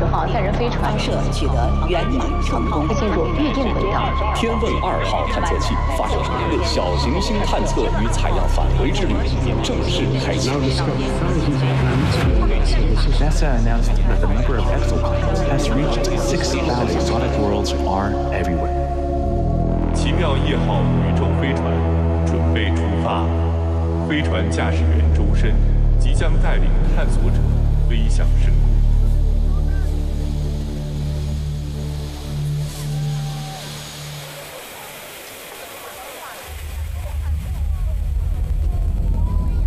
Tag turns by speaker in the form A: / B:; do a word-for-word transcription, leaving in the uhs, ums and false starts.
A: 十号载人飞船
B: 发射取得圆满成功，
A: 进入预定轨道。
C: 天问二号探测器发射场内小行星探测与采样返回之旅正式开启。
D: NASA announced that the number of exoplanets has reached six thousand. Exotic worlds are everywhere.
E: 奇妙一号宇宙飞船准备出发，飞船驾驶员周深即将带领探索者飞向深空。